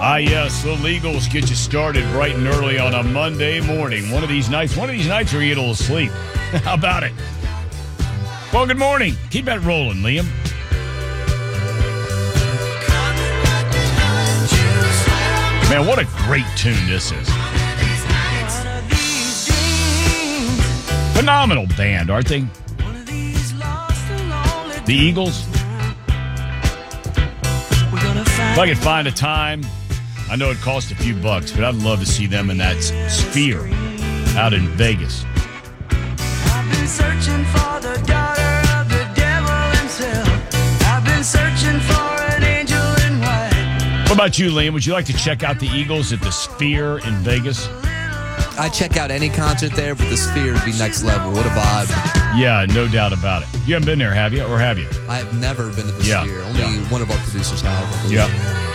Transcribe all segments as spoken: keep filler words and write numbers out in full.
Ah, yes, the Legals get you started bright and early on a Monday morning. One of these nights, one of these nights where you get a little sleep. How about it? Well, good morning. Keep that rolling, Liam. Man, what a great tune this is. Phenomenal band, aren't they? The Eagles. If I could find a time, I know it costs a few bucks, but I'd love to see them in that Sphere out in Vegas. I've been searching for the daughter of the devil himself. I've been searching for an angel in white. What about you, Liam? Would you like to check out the Eagles at the Sphere in Vegas? I'd check out any concert there, but the Sphere would be next level. What a vibe. Yeah, no doubt about it. You haven't been there, have you? Or have you? I have never been to the Yeah, Sphere. Only yeah. one of our producers have. Yeah.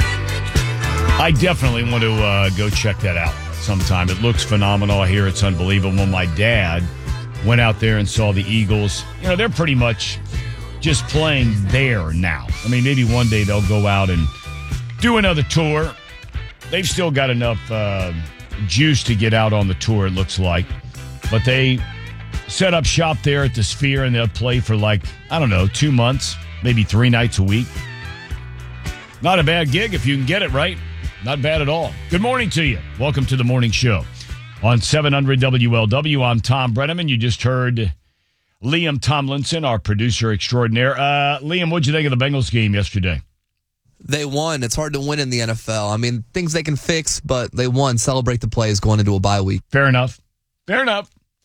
I definitely want to uh, go check that out sometime. It looks phenomenal. I hear it's unbelievable. My dad went out there and saw the Eagles. You know, they're pretty much just playing there now. I mean, maybe one day they'll go out and do another tour. They've still got enough uh, juice to get out on the tour, it looks like. But they set up shop there at the Sphere, and they'll play for like, I don't know, two months, maybe three nights a week. Not a bad gig if you can get it right. Not bad at all. Good morning to you. Welcome to the morning show on seven hundred W L W. I'm Tom Brenneman. You just heard Liam Tomlinson, our producer extraordinaire. Uh, Liam, what'd you think of the Bengals game yesterday? They won. It's hard to win in the N F L. I mean, things they can fix, but they won. Celebrate the plays going into a bye week. Fair enough. Fair enough.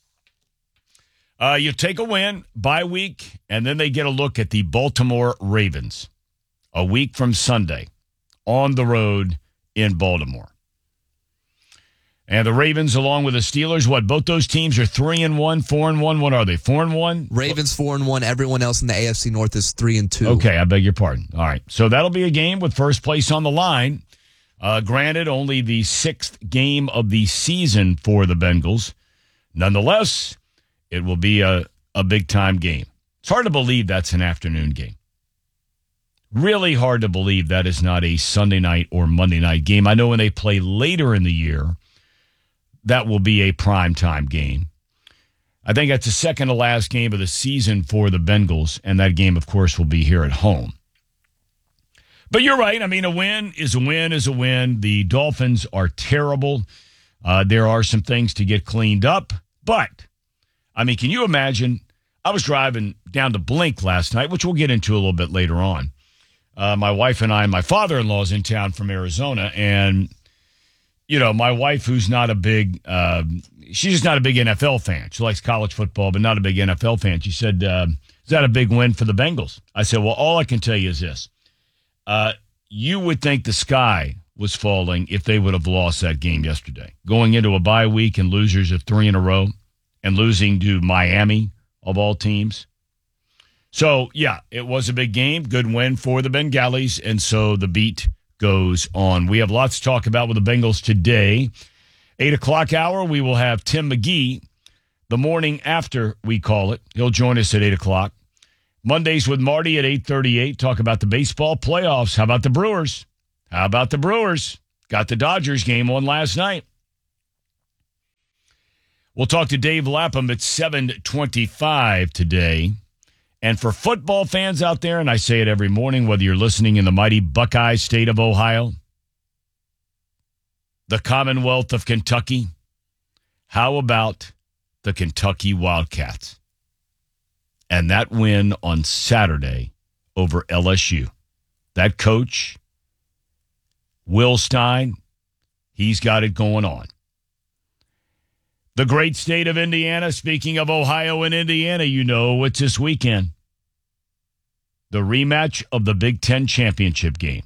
Uh, you take a win, bye week, and then they get a look at the Baltimore Ravens a week from Sunday on the road in Baltimore. And the Ravens, along with the Steelers, what, both those teams are three and one, four and one. What are they, four and one? Ravens four and one. Everyone else in the A F C North is three and two. Okay, I beg your pardon. All right, so that'll be a game with first place on the line. Uh, granted, only the sixth game of the season for the Bengals. Nonetheless, it will be a, a big-time game. It's hard to believe that's an afternoon game. Really hard to believe that is not a Sunday night or Monday night game. I know when they play later in the year, that will be a primetime game. I think that's the second to last game of the season for the Bengals, and that game, of course, will be here at home. But you're right. I mean, a win is a win is a win. The Dolphins are terrible. Uh, there are some things to get cleaned up. But, I mean, can you imagine? I was driving down to Blink last night, which we'll get into a little bit later on. Uh, my wife and I, my father-in-law's in town from Arizona, and, you know, my wife, who's not a big, uh, she's just not a big N F L fan. She likes college football, but not a big N F L fan. She said, uh, is that a big win for the Bengals? I said, well, all I can tell you is this. Uh, you would think the sky was falling if they would have lost that game yesterday. Going into a bye week and losers of three in a row and losing to Miami, of all teams. So, yeah, it was a big game. Good win for the Bengalis, and so the beat goes on. We have lots to talk about with the Bengals today. eight o'clock hour, we will have Tim McGee the morning after we call it. He'll join us at eight o'clock. Mondays with Marty at eight thirty-eight. Talk about the baseball playoffs. How about the Brewers? How about the Brewers? Got the Dodgers game on last night. We'll talk to Dave Lapham at seven twenty-five today. And for football fans out there, and I say it every morning, whether you're listening in the mighty Buckeye state of Ohio, the Commonwealth of Kentucky, how about the Kentucky Wildcats? And that win on Saturday over L S U. That coach, Will Stein, he's got it going on. The great state of Indiana, speaking of Ohio and Indiana, you know what's this weekend. The rematch of the Big Ten championship game.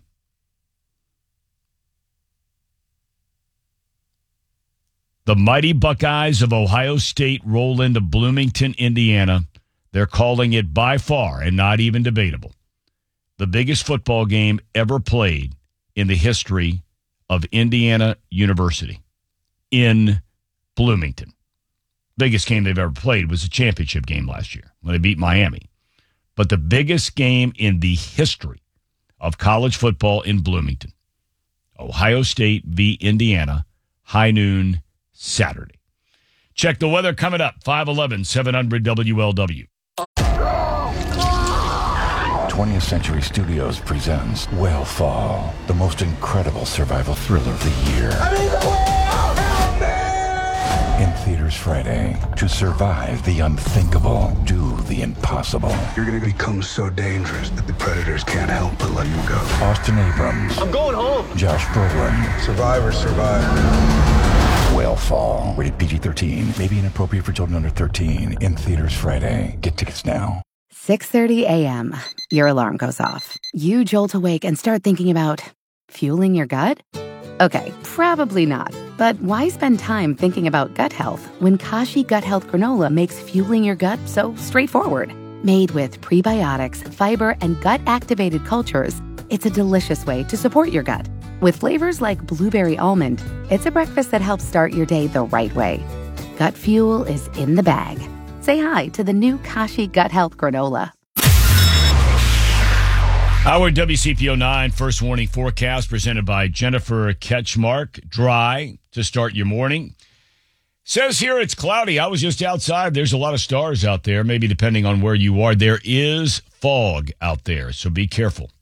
The mighty Buckeyes of Ohio State roll into Bloomington, Indiana. They're calling it by far, and not even debatable, the biggest football game ever played in the history of Indiana University in Bloomington. Biggest game they've ever played was a championship game last year when they beat Miami. But the biggest game in the history of college football in Bloomington. Ohio State v. Indiana, high noon Saturday. Check the weather coming up, five eleven, seven hundred W L W. twentieth Century Studios presents Whale Fall, the most incredible survival thriller of the year. I need the whale! Help me! In theaters Friday. To survive the unthinkable, do the impossible. You're gonna become so dangerous that the predators can't help but let you go. Austin Abrams. I'm going home. Josh Brolin. Survivors survive. Whale Fall. Rated P G thirteen. May be inappropriate for children under thirteen. In theaters Friday. Get tickets now. six thirty a.m. Your alarm goes off. You jolt awake and start thinking about fueling your gut? Okay, probably not. But why spend time thinking about gut health when Kashi Gut Health Granola makes fueling your gut so straightforward? Made with prebiotics, fiber, and gut-activated cultures, it's a delicious way to support your gut. With flavors like blueberry almond, it's a breakfast that helps start your day the right way. Gut fuel is in the bag. Say hi to the new Kashi Gut Health Granola. Our W C P O nine first warning forecast presented by Jennifer Ketchmark. Dry to start your morning. Says here it's cloudy. I was just outside. There's a lot of stars out there, maybe depending on where you are. There is fog out there, so be careful.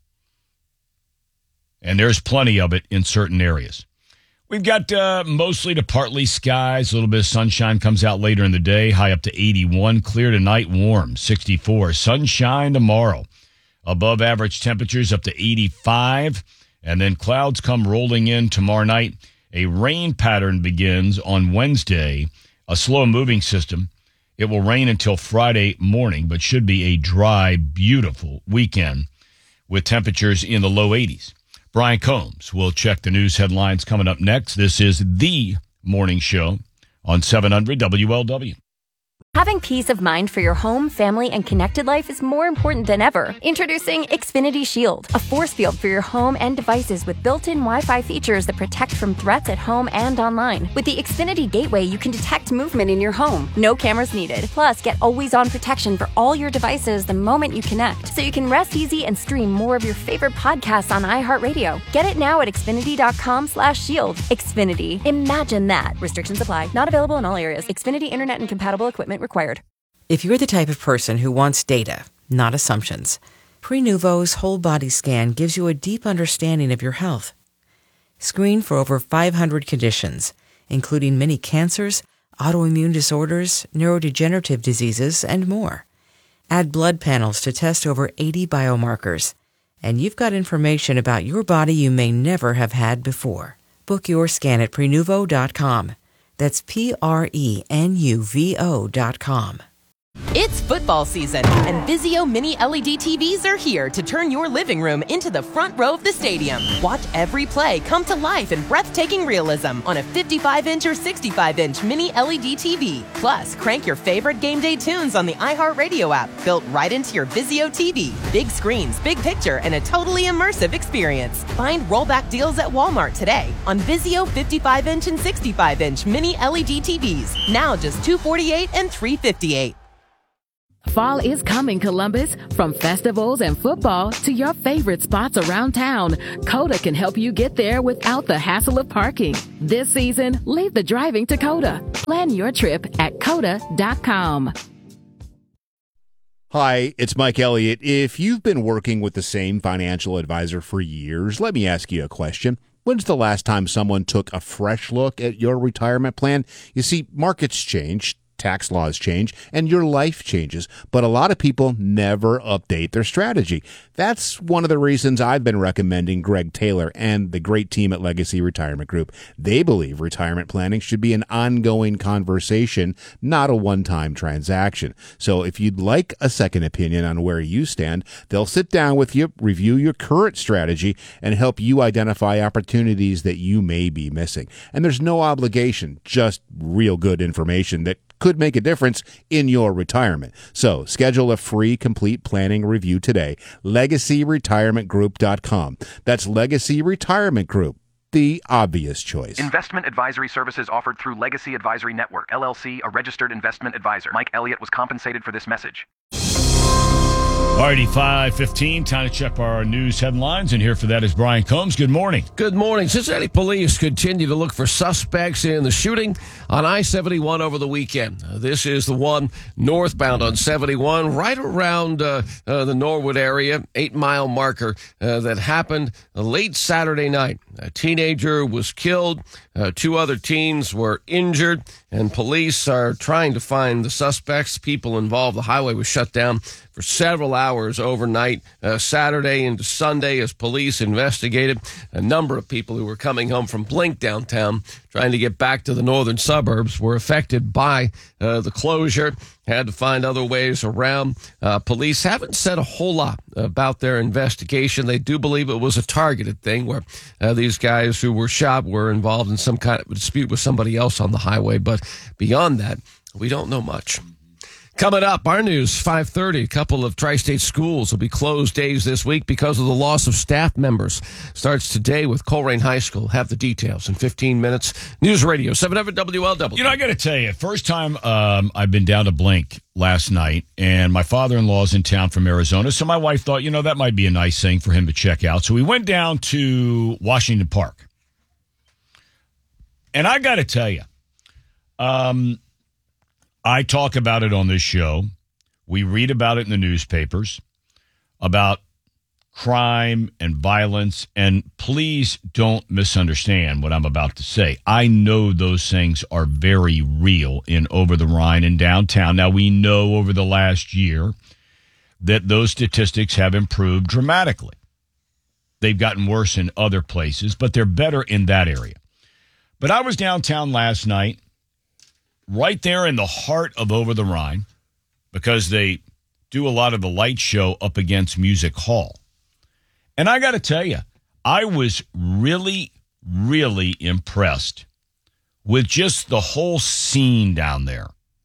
And there's plenty of it in certain areas. We've got uh, mostly to partly skies. A little bit of sunshine comes out later in the day. High up to eighty-one. Clear tonight, warm, sixty-four. Sunshine tomorrow. Above average temperatures up to eighty-five. And then clouds come rolling in tomorrow night. A rain pattern begins on Wednesday. A slow-moving system. It will rain until Friday morning, but should be a dry, beautiful weekend with temperatures in the low eighties. Brian Combs will check the news headlines coming up next. This is The Morning Show on seven hundred W L W. Having peace of mind for your home, family, and connected life is more important than ever. Introducing Xfinity Shield, a force field for your home and devices with built-in Wi-Fi features that protect from threats at home and online. With the Xfinity Gateway, you can detect movement in your home. No cameras needed. Plus, get always-on protection for all your devices the moment you connect, so you can rest easy and stream more of your favorite podcasts on iHeartRadio. Get it now at Xfinity.com slash shield. Xfinity. Imagine that. Restrictions apply. Not available in all areas. Xfinity Internet and compatible equipment required. If you're the type of person who wants data, not assumptions, Prenuvo's whole body scan gives you a deep understanding of your health. Screen for over five hundred conditions, including many cancers, autoimmune disorders, neurodegenerative diseases, and more. Add blood panels to test over eighty biomarkers, and you've got information about your body you may never have had before. Book your scan at Prenuvo dot com. That's P R E N U V O dot com. It's football season, and Vizio Mini L E D T Vs are here to turn your living room into the front row of the stadium. Watch every play come to life in breathtaking realism on a fifty-five inch or sixty-five inch Mini L E D T V. Plus, crank your favorite game day tunes on the iHeartRadio app, built right into your Vizio T V. Big screens, big picture, and a totally immersive experience. Find rollback deals at Walmart today on Vizio fifty-five inch and sixty-five inch Mini L E D T Vs. Now just two hundred forty-eight dollars and three hundred fifty-eight dollars. Fall is coming, Columbus. From festivals and football to your favorite spots around town, Coda can help you get there without the hassle of parking. This season, leave the driving to Coda. Plan your trip at coda dot com. Hi, it's Mike Elliott. If you've been working with the same financial advisor for years, let me ask you a question. When's the last time someone took a fresh look at your retirement plan? You see, markets change, tax laws change, and your life changes, but a lot of people never update their strategy. That's one of the reasons I've been recommending Greg Taylor and the great team at Legacy Retirement Group. They believe retirement planning should be an ongoing conversation, not a one-time transaction. So if you'd like a second opinion on where you stand, they'll sit down with you, review your current strategy, and help you identify opportunities that you may be missing. And there's no obligation, just real good information that could make a difference in your retirement. So schedule a free complete planning review today. legacy retirement group dot com. That's Legacy Retirement Group, the obvious choice. Investment advisory services offered through Legacy Advisory Network, L L C, a registered investment advisor. Mike Elliott was compensated for this message. Alrighty, five fifteen. Time to check our news headlines. And here for that is Brian Combs. Good morning. Good morning. Cincinnati police continue to look for suspects in the shooting on I seventy-one over the weekend. Uh, this is the one northbound on seventy-one, right around uh, uh, the Norwood area, eight-mile marker uh, that happened late Saturday night. A teenager was killed. Uh, two other teens were injured, and police are trying to find the suspects, people involved. The highway was shut down for several hours overnight, uh, Saturday into Sunday, as police investigated. A number of people who were coming home from Blink downtown, trying to get back to the northern suburbs, were affected by uh, the closure, had to find other ways around. Uh, police haven't said a whole lot about their investigation. They do believe it was a targeted thing where uh, these guys who were shot were involved in some kind of dispute with somebody else on the highway. But beyond that, we don't know much. Coming up, our news, five thirty, a couple of tri-state schools will be closed days this week because of the loss of staff members. Starts today with Coleraine High School. Have the details in fifteen minutes. News Radio, seven hundred W L W. You know, I got to tell you, first time um, I've been down to Blink last night, and my father-in-law's in town from Arizona, so my wife thought, you know, that might be a nice thing for him to check out. So we went down to Washington Park. And I got to tell you, um... I talk about it on this show. We read about it in the newspapers, about crime and violence. And please don't misunderstand what I'm about to say. I know those things are very real in Over the Rhine and downtown. Now, we know over the last year that those statistics have improved dramatically. They've gotten worse in other places, but they're better in that area. But I was downtown last night, right there in the heart of Over the Rhine, because they do a lot of the light show up against Music Hall. And I got to tell you, I was really, really impressed with just the whole scene down there.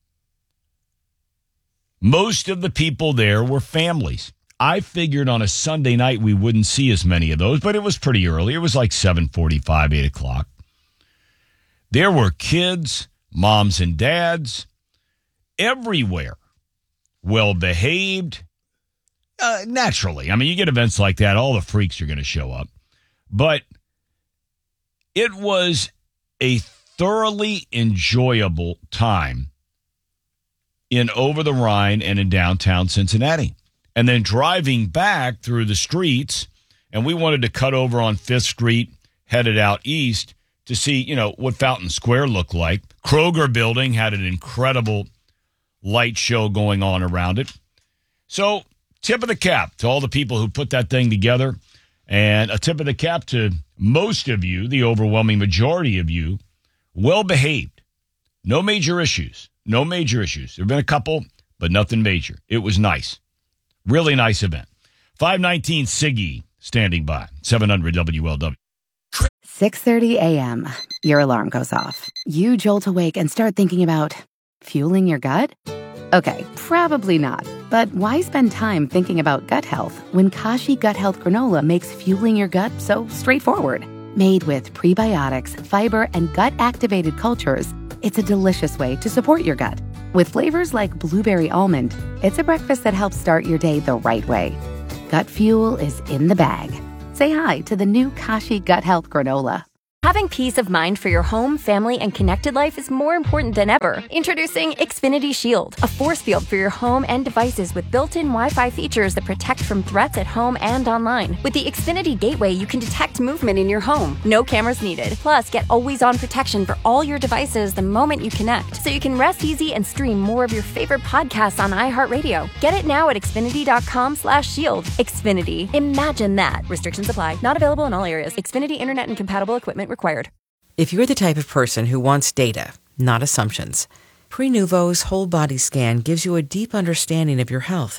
Most of the people there were families. I figured on a Sunday night we wouldn't see as many of those, but it was pretty early. It was like seven forty-five, eight o'clock. There were kids, moms and dads, everywhere, well-behaved, uh, naturally. I mean, you get events like that, all the freaks are going to show up. But it was a thoroughly enjoyable time in Over the Rhine and in downtown Cincinnati. And then driving back through the streets, and we wanted to cut over on Fifth Street, headed out east, to see, you know, what Fountain Square looked like. Kroger Building had an incredible light show going on around it. So, tip of the cap to all the people who put that thing together, and a tip of the cap to most of you, the overwhelming majority of you, well-behaved. No major issues. No major issues. There have been a couple, but nothing major. It was nice. Really nice event. five nineteen Siggy standing by. seven hundred W L W. six thirty a.m. Your alarm goes off. You jolt awake and start thinking about fueling your gut? Okay, probably not. But why spend time thinking about gut health when Kashi Gut Health Granola makes fueling your gut so straightforward? Made with prebiotics, fiber, and gut-activated cultures, it's a delicious way to support your gut. With flavors like blueberry almond, it's a breakfast that helps start your day the right way. Gut fuel is in the bag. Say hi to the new Kashi Gut Health Granola. Having peace of mind for your home, family, and connected life is more important than ever. Introducing Xfinity Shield, a force field for your home and devices with built-in Wi-Fi features that protect from threats at home and online. With the Xfinity Gateway, you can detect movement in your home. No cameras needed. Plus, get always-on protection for all your devices the moment you connect, so you can rest easy and stream more of your favorite podcasts on iHeartRadio. Get it now at Xfinity.com slash shield. Xfinity. Imagine that. Restrictions apply. Not available in all areas. Xfinity Internet and compatible equipment required. If you're the type of person who wants data, not assumptions, Prenuvo's whole body scan gives you a deep understanding of your health.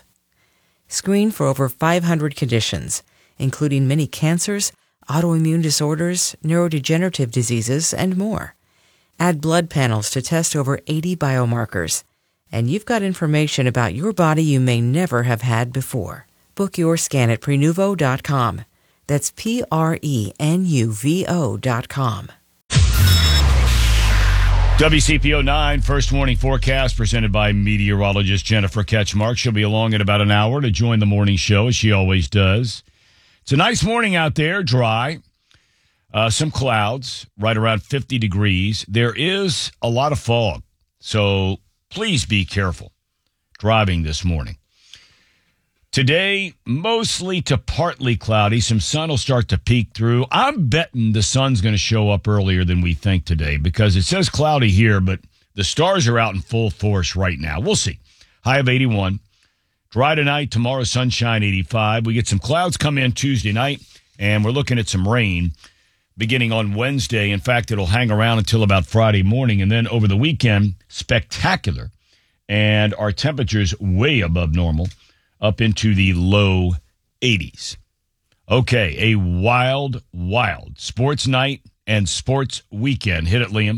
Screen for over five hundred conditions, including many cancers, autoimmune disorders, neurodegenerative diseases, and more. Add blood panels to test over eighty biomarkers, and you've got information about your body you may never have had before. Book your scan at Prenuvo dot com. That's P R E N U V O dot com. W C P O nine First Warning Forecast presented by meteorologist Jennifer Ketchmark. She'll be along in about an hour to join the morning show, as she always does. It's a nice morning out there, dry. Uh, some clouds, right around fifty degrees. There is a lot of fog, so please be careful driving this morning. Today, mostly to partly cloudy. Some sun will start to peek through. I'm betting the sun's going to show up earlier than we think today because it says cloudy here, but the stars are out in full force right now. We'll see. High of eighty-one. Dry tonight. Tomorrow, sunshine, eighty-five. We get some clouds come in Tuesday night, and we're looking at some rain beginning on Wednesday. In fact, it'll hang around until about Friday morning, and then over the weekend, spectacular. And our temperatures way above normal, up into the low eighties. Okay, a wild, wild sports night and sports weekend. Hit it, Liam.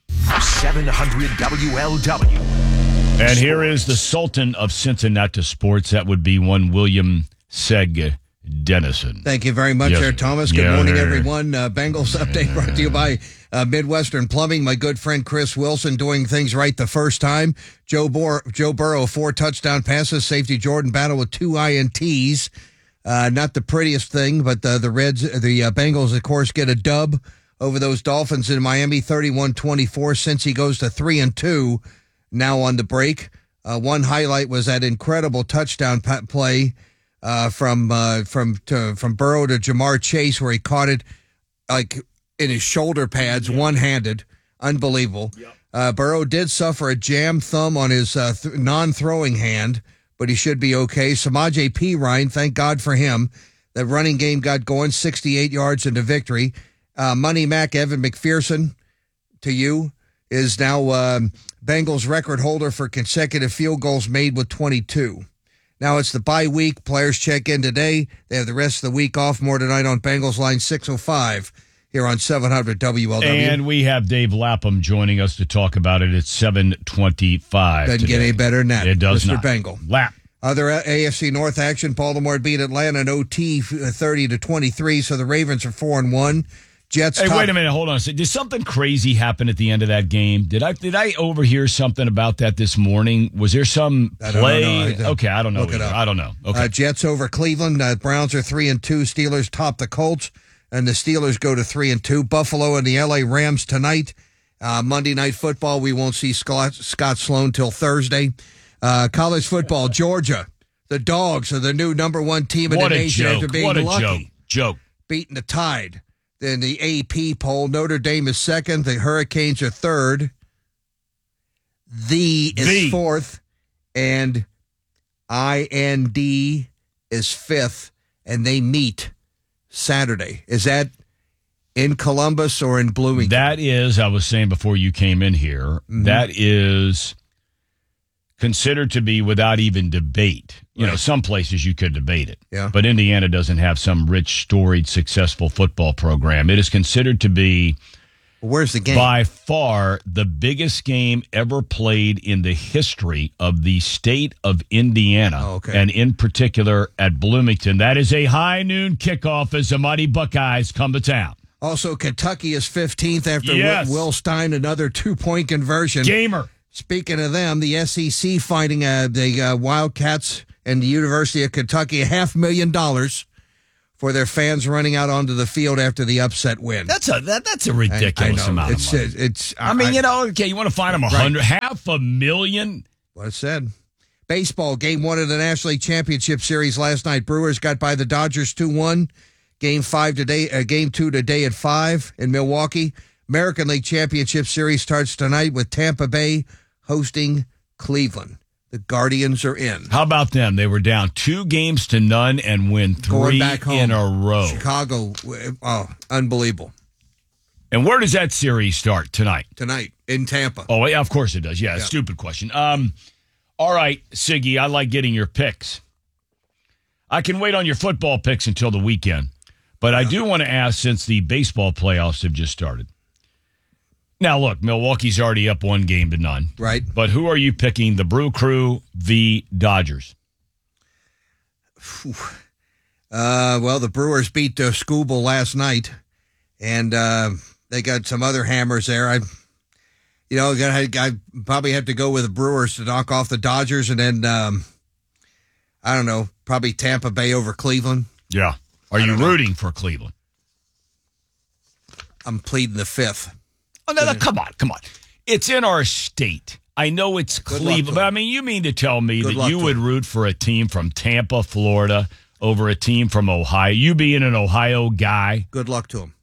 seven hundred W L W. And here is the Sultan of Cincinnati sports. That would be one William Seg Dennison. Thank you very much, Yes, there, Thomas. Good yeah, morning, there. everyone. Uh, Bengals update brought to you by uh, Midwestern Plumbing. My good friend Chris Wilson doing things right the first time. Joe, Bor- Joe Burrow, four touchdown passes. Safety Jordan Battle with two I N Ts. Uh, not the prettiest thing, but the, the Reds, the uh, Bengals, of course, get a dub over those Dolphins in Miami, thirty-one twenty-four. Since he goes to three and two now on the break. Uh, one highlight was that incredible touchdown pa- play Uh, from uh, from to, from Burrow to Jamar Chase, where he caught it like in his shoulder pads, one handed, unbelievable. Yep. Uh, Burrow did suffer a jammed thumb on his uh, th- non-throwing hand, but he should be okay. Samaje P. Ryan, thank God for him. The running game got going, sixty-eight yards into victory. Uh, Money Mac Evan McPherson, to you, is now um, Bengals record holder for consecutive field goals made with twenty-two. Now it's the bye week. Players check in today. They have the rest of the week off. More tonight on Bengals Line six oh five here on seven hundred W L W. And we have Dave Lapham joining us to talk about it at seven twenty-five. Doesn't today. get any better than that. It does Mister not. Bengal. Lap. Other A F C North action, Baltimore beat Atlanta in O T thirty to twenty-three, so the Ravens are four and one. Jets Hey, top- wait a minute. Hold on a second. Did something crazy happen at the end of that game? Did I did I overhear something about that this morning? Was there some I don't play? know. I don't- okay, I don't know. Look it either. up. I don't know. Okay. Uh, Jets over Cleveland. Uh, Browns are three and two. Steelers top the Colts, and the Steelers go to three and two. Buffalo and the L A Rams tonight. Uh, Monday Night Football. We won't see Scott, Scott Sloan till Thursday. Uh, college football. Georgia, the Dogs are the new number one team in what the a nation joke. after being What a lucky, joke. Joke. beating the Tide. Then the A P poll. Notre Dame is second. The Hurricanes are third. The is The. fourth, and I N D is fifth, and they meet Saturday. Is that in Columbus or in Bloomington? That is, I was saying before you came in here, Mhm. that is considered to be without even debate. You know, Right. some places you could debate it. Yeah. But Indiana doesn't have some rich, storied, successful football program. It is considered to be Where's the game? by far the biggest game ever played in the history of the state of Indiana, Oh, okay. and in particular at Bloomington. That is a high noon kickoff as the mighty Buckeyes come to town. Also, Kentucky is fifteenth after Yes. Will Will Stein, another two-point conversion. Gamer. Speaking of them, the S E C finding uh, the uh, Wildcats and the University of Kentucky a half million dollars for their fans running out onto the field after the upset win. That's a that, that's a ridiculous I, I know. amount it's, of money. It's. I mean, you know, okay, you want to find them a Right. hundred, half a million. What it said. Baseball, game one of the National League Championship Series last night. Brewers got by the Dodgers two one. Game five today, uh, game two today at five in Milwaukee. American League Championship Series starts tonight with Tampa Bay hosting Cleveland. The Guardians are in. How about them? They were down two games to none and win Going three back home. in a row. Chicago, oh, unbelievable. And where does that series start tonight? Tonight in Tampa. Oh, yeah, of course it does. Yeah, Yeah. stupid question. Um, all right, Siggy, I like getting your picks. I can wait on your football picks until the weekend, but I do want to ask, since the baseball playoffs have just started. Now, look, Milwaukee's already up one game to none. Right. But who are you picking? The Brew Crew v. Dodgers. Uh, well, the Brewers beat uh, Scoobel last night, and uh, they got some other hammers there. I, you know, I, I probably have to go with the Brewers to knock off the Dodgers, and then um, I don't know, probably Tampa Bay over Cleveland. Yeah. Are you rooting for Cleveland? I'm pleading the fifth. Oh, no, no, come on, come on. It's in our state. I know it's Cleveland, but I mean, you mean to tell me Good that luck you to would him. root for a team from Tampa, Florida, over a team from Ohio? You being an Ohio guy? Good luck to him.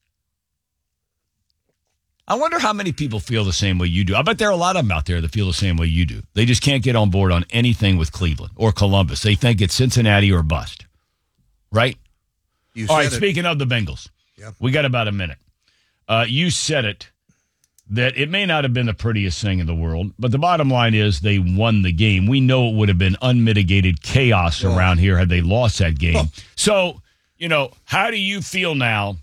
I wonder how many people feel the same way you do. I bet there are a lot of them out there that feel the same way you do. They just can't get on board on anything with Cleveland or Columbus. They think it's Cincinnati or bust. Right? You All right, said it. speaking of the Bengals, Yep. we got about a minute. Uh, you said it, that it may not have been the prettiest thing in the world, but the bottom line is they won the game. We know it would have been unmitigated chaos Oh. around here had they lost that game. Oh. So, you know, how do you feel now,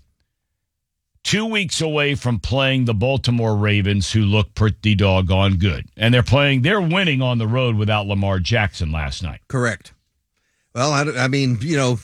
two weeks away from playing the Baltimore Ravens, who look pretty doggone good? And they're playing, they're winning on the road without Lamar Jackson last night. Correct. Well, I, I mean, you know,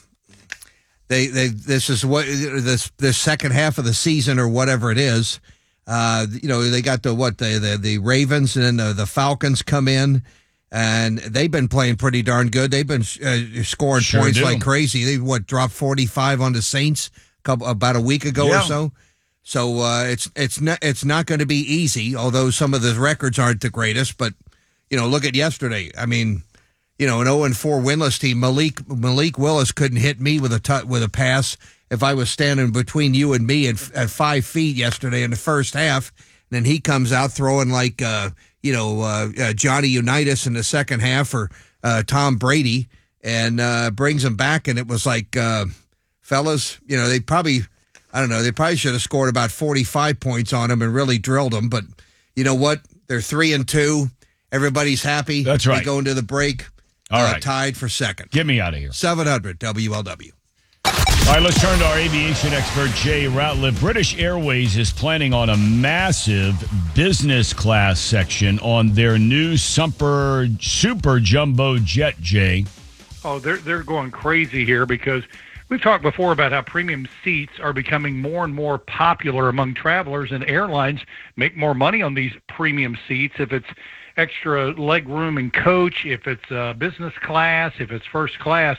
they they this is what this this second half of the season or whatever it is. Uh, you know, they got the what the the, the Ravens and then the, the Falcons come in, and they've been playing pretty darn good. They've been uh, scoring Sure points do. like crazy. They what dropped forty-five on the Saints a couple, about a week ago Yeah. or so. So uh, it's it's not it's not going to be easy. Although some of the records aren't the greatest, but you know, look at yesterday. I mean. You know, an oh and four winless team. Malik Malik Willis couldn't hit me with a t- with a pass if I was standing between you and me at, at five feet yesterday in the first half. And then he comes out throwing like, uh, you know, uh, uh, Johnny Unitas in the second half or uh, Tom Brady and uh, brings him back. And it was like, uh, fellas, you know, they probably, I don't know, they probably should have scored about forty-five points on him and really drilled him. But you know what? They're three and two. Everybody's happy. That's right. They go into the break. All uh, right. Tied for second. Get me out of here. seven hundred W L W. All right, let's turn to our aviation expert, Jay Ratliff. British Airways is planning on a massive business class section on their new super, super jumbo jet, Jay. Oh, they're they're going crazy here because we've talked before about how premium seats are becoming more and more popular among travelers, and airlines make more money on these premium seats if it's extra leg room in coach, if it's uh, business class, if it's first class.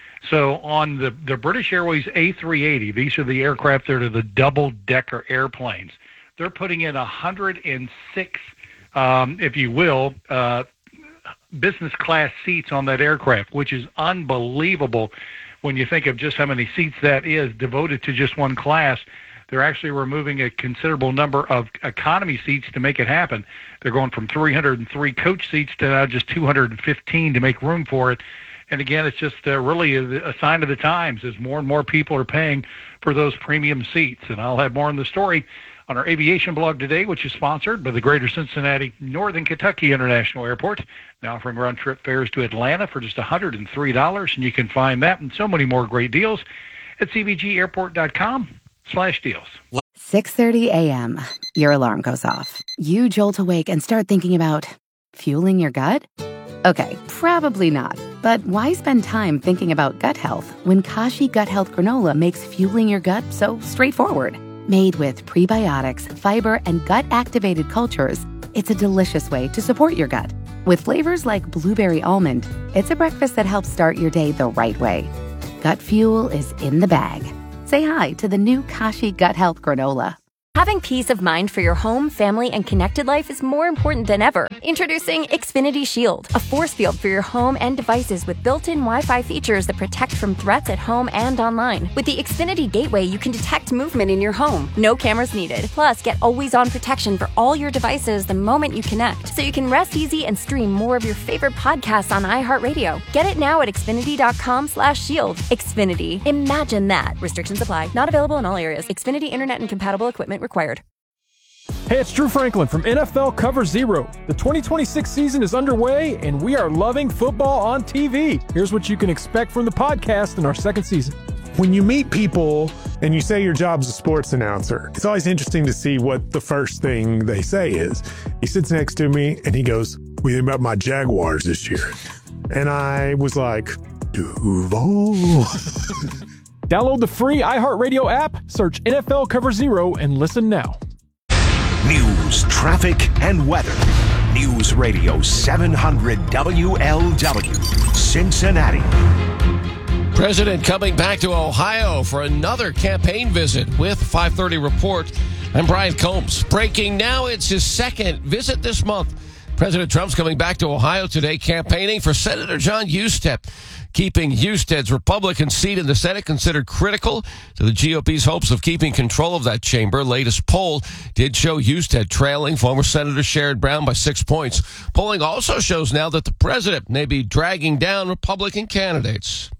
So on the, the British Airways A three eighty, these are the aircraft that are the double-decker airplanes. They're putting in one hundred six, um, if you will, uh, business class seats on that aircraft, which is unbelievable when you think of just how many seats that is devoted to just one class. They're actually removing a considerable number of economy seats to make it happen. They're going from three hundred three coach seats to now just two hundred fifteen to make room for it. And again, it's just uh, really a, a sign of the times as more and more people are paying for those premium seats. And I'll have more on the story on our aviation blog today, which is sponsored by the Greater Cincinnati Northern Kentucky International Airport, now offering round-trip fares to Atlanta for just one hundred three dollars. And you can find that and so many more great deals at c b g airport dot com slash deals. six thirty a.m. Your alarm goes off. You jolt awake and start thinking about fueling your gut? Okay, probably not. But why spend time thinking about gut health when Kashi Gut Health Granola makes fueling your gut so straightforward? Made with prebiotics, fiber, and gut-activated cultures, it's a delicious way to support your gut. With flavors like blueberry almond, it's a breakfast that helps start your day the right way. Gut fuel is in the bag. Say hi to the new Kashi Gut Health Granola. Having peace of mind for your home, family, and connected life is more important than ever. Introducing Xfinity Shield, a force field for your home and devices with built-in Wi-Fi features that protect from threats at home and online. With the Xfinity Gateway, you can detect movement in your home. No cameras needed. Plus, get always-on protection for all your devices the moment you connect, so you can rest easy and stream more of your favorite podcasts on iHeartRadio. Get it now at xfinity.com slash shield. Xfinity. Imagine that. Restrictions apply. Not available in all areas. Xfinity Internet and compatible equipment required. Hey, it's Drew Franklin from N F L Cover Zero. The twenty twenty-six season is underway, and we are loving football on T V. Here's what you can expect from the podcast in our second season. When you meet people and you say your job's a sports announcer, it's always interesting to see what the first thing they say is. He sits next to me and he goes, "What do you think about my Jaguars this year?" And I was like, Duval. Download the free iHeartRadio app, search N F L Cover Zero, and listen now. News, news, traffic, and weather. News Radio seven hundred W L W, Cincinnati. President coming back to Ohio for another campaign visit with five thirty Report. I'm Brian Combs. Breaking now, it's his second visit this month. President Trump's coming back to Ohio today, campaigning for Senator John Husted. Keeping Husted's Republican seat in the Senate considered critical to the G O P's hopes of keeping control of that chamber. Latest poll did show Husted trailing former Senator Sherrod Brown by six points. Polling also shows now that the president may be dragging down Republican candidates.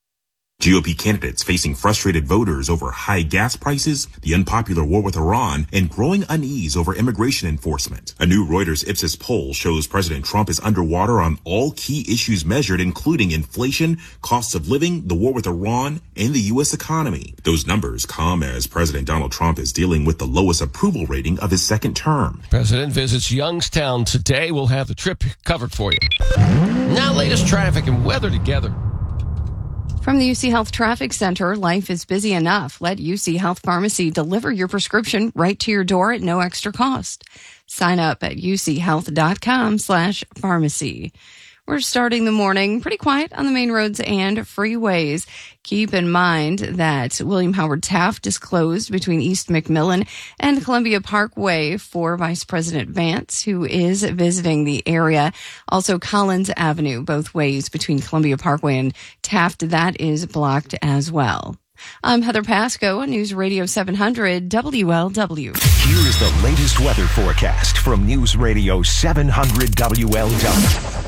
G O P candidates facing frustrated voters over high gas prices, the unpopular war with Iran, and growing unease over immigration enforcement. A new Reuters Ipsos poll shows President Trump is underwater on all key issues measured, including inflation, costs of living, the war with Iran, and the U S economy. Those numbers come as President Donald Trump is dealing with the lowest approval rating of his second term. President visits Youngstown today. We'll have the trip covered for you. Now, latest traffic and weather together. From the U C Health Traffic Center, life is busy enough. Let U C Health Pharmacy deliver your prescription right to your door at no extra cost. Sign up at uchealth.com slash pharmacy. We're starting the morning pretty quiet on the main roads and freeways. Keep in mind that William Howard Taft is closed between East McMillan and Columbia Parkway for Vice President Vance, who is visiting the area. Also, Collins Avenue, both ways between Columbia Parkway and Taft, that is blocked as well. I'm Heather Pasco, News Radio seven hundred W L W. Here is the latest weather forecast from News Radio seven hundred W L W.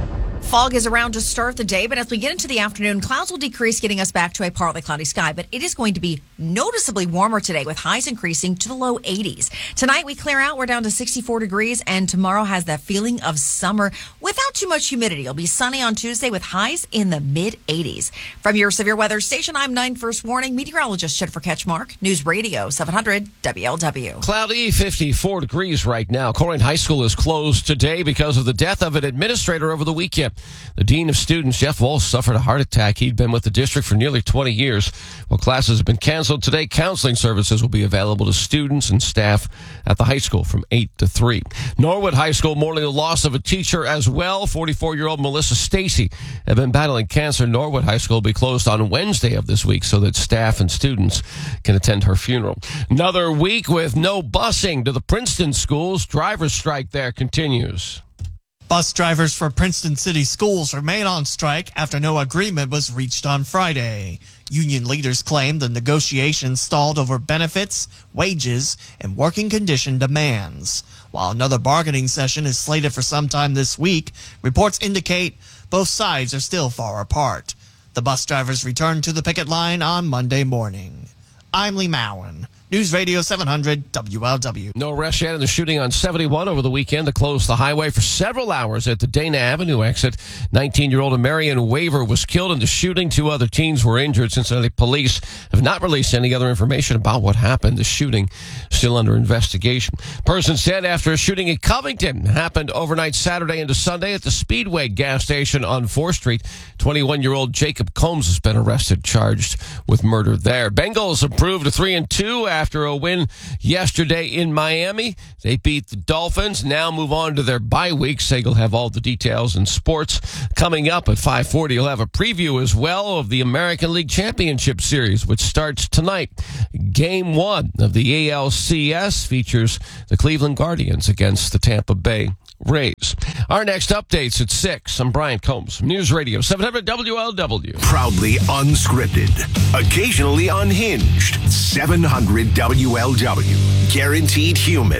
Fog is around to start the day, but as we get into the afternoon, clouds will decrease, getting us back to a partly cloudy sky. But it is going to be noticeably warmer today, with highs increasing to the low eighties. Tonight, we clear out. We're down to sixty-four degrees, and tomorrow has that feeling of summer without too much humidity. It'll be sunny on Tuesday with highs in the mid eighties. From your severe weather station, I'm nine First Warning meteorologist Jennifer Ketchmark, News Radio seven hundred W L W. Cloudy, fifty-four degrees right now. Coleraine High School is closed today because of the death of an administrator over the weekend. The dean of students, Jeff Walsh, suffered a heart attack. He'd been with the district for nearly twenty years. While classes have been canceled today, counseling services will be available to students and staff at the high school from eight to three. Norwood High School mourning the loss of a teacher as well. forty-four-year-old Melissa Stacy had been battling cancer. Norwood High School will be closed on Wednesday of this week so that staff and students can attend her funeral. Another week with no busing to the Princeton schools. Driver's strike there continues. Bus drivers for Princeton City Schools remain on strike after no agreement was reached on Friday. Union leaders claim the negotiations stalled over benefits, wages, and working condition demands. While another bargaining session is slated for sometime this week, reports indicate both sides are still far apart. The bus drivers returned to the picket line on Monday morning. I'm Lee Mowen. News Radio seven hundred W L W. No arrest yet in the shooting on seventy-one over the weekend to close the highway for several hours at the Dana Avenue exit. nineteen-year-old Marion Waver was killed in the shooting. Two other teens were injured. Cincinnati police have not released any other information about what happened. The shooting still under investigation. Person said after a shooting in Covington happened overnight Saturday into Sunday at the Speedway gas station on fourth Street. twenty-one-year-old Jacob Combs has been arrested, charged with murder there. Bengals improved to three and two after a win yesterday in Miami. They beat the Dolphins, now move on to their bye week. Sagal will have all the details in sports coming up at five forty. You'll have a preview as well of the American League Championship Series, which starts tonight. Game one of the A L C S features the Cleveland Guardians against the Tampa Bay Rays. Our next update's at six. I'm Brian Combs, News Radio seven hundred W L W. Proudly unscripted, occasionally unhinged. seven hundred W L W. Guaranteed human.